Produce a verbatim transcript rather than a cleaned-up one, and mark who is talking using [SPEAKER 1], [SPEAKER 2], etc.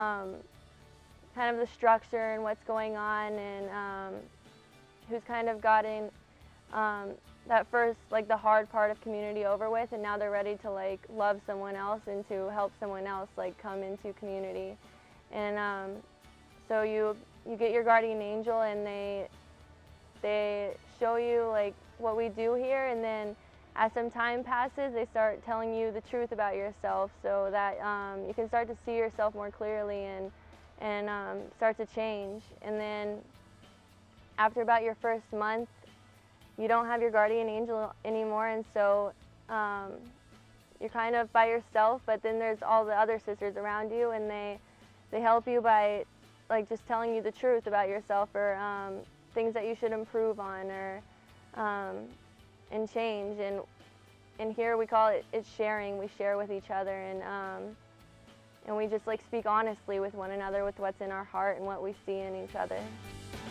[SPEAKER 1] um, kind of the structure and what's going on, and um, who's kind of gotten um, that first, like the hard part of community over with, and now they're ready to like love someone else and to help someone else like come into community. And um, so you you get your guardian angel, and they they show you like what we do here, and then as some time passes, they start telling you the truth about yourself, so that um, you can start to see yourself more clearly and and um, start to change. And then after about your first month, you don't have your guardian angel anymore, and so um, you're kind of by yourself. But then there's all the other sisters around you, and they they help you by like just telling you the truth about yourself, or um, things that you should improve on, or um, and change. And and here we call it it's sharing. We share with each other, and um, and we just like speak honestly with one another with what's in our heart and what we see in each other.